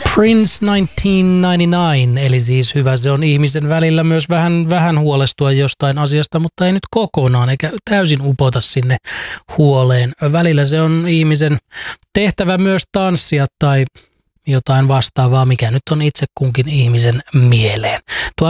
Prince 1999, eli siis hyvä se on ihmisen välillä myös vähän huolestua jostain asiasta, mutta ei nyt kokonaan eikä täysin upota sinne huoleen. Välillä se on ihmisen tehtävä myös tanssia tai jotain vastaavaa, mikä nyt on itse kunkin ihmisen mieleen.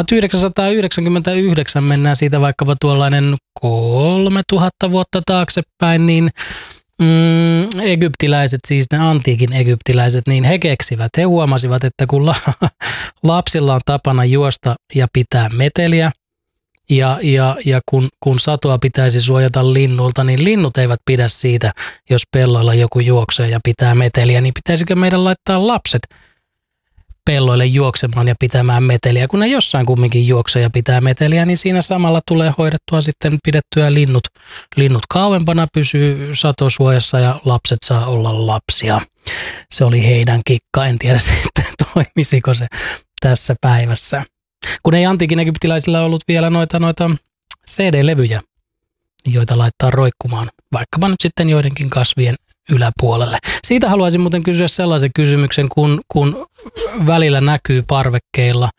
1999 mennään siitä vaikkapa tuollainen 3000 vuotta taaksepäin, niin egyptiläiset, siis ne antiikin egyptiläiset, niin he keksivät, he huomasivat, että kun lapsilla on tapana juosta ja pitää meteliä, ja kun satoa pitäisi suojata linnulta, niin linnut eivät pidä siitä, jos pelloilla joku juoksee ja pitää meteliä, niin pitäisikö meidän laittaa lapset pelloille juoksemaan ja pitämään meteliä. Kun ne jossain kumminkin juoksee ja pitää meteliä, niin siinä samalla tulee hoidettua sitten pidettyä linnut kauempana, pysyy satosuojassa ja lapset saa olla lapsia. Se oli heidän kikka, en tiedä sitten toimisiko se tässä päivässä. Kun ei antiikin egyptiläisillä ollut vielä noita CD-levyjä, joita laittaa roikkumaan, vaikkapa nyt sitten joidenkin kasvien yläpuolelle. Siitä haluaisin muuten kysyä sellaisen kysymyksen, kun välillä näkyy parvekkeilla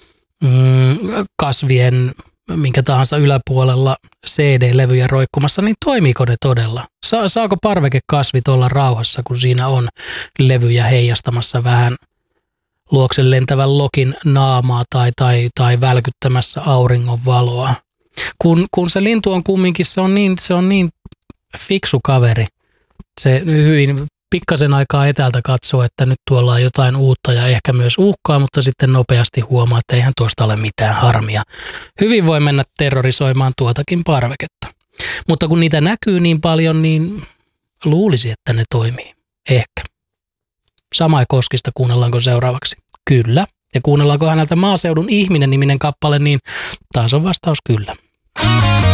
kasvien minkä tahansa yläpuolella CD-levyjä roikkumassa, niin toimiiko ne todella? Saako parvekekasvit olla rauhassa, kun siinä on levyjä heijastamassa vähän luokse lentävän lokin naamaa tai välkyttämässä auringon valoa? Kun se lintu on kumminkin, se on niin fiksu kaveri. Se hyvin pikkasen aikaa etäältä katsoo, että nyt tuolla on jotain uutta ja ehkä myös uhkaa, mutta sitten nopeasti huomaa, että eihän tuosta ole mitään harmia. Hyvin voi mennä terrorisoimaan tuotakin parveketta. Mutta kun niitä näkyy niin paljon, niin luulisi, että ne toimii. Ehkä. Samai Koskista kuunnellaanko seuraavaksi? Kyllä. Ja kuunnellaanko häneltä Maaseudun ihminen -niminen kappale, niin taas on vastaus kyllä.